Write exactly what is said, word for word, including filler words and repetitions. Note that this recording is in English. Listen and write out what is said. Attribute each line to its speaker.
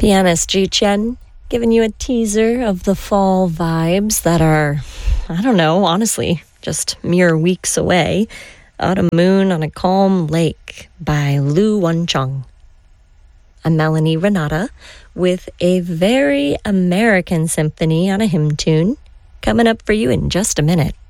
Speaker 1: Pianist Ji Chen giving you a teaser of the fall vibes that are, I don't know, honestly, just mere weeks away. Autumn Moon on a Calm Lake by Lu Wencheng. I'm Melanie Renata with a very American symphony on a hymn tune coming up for you in just a minute.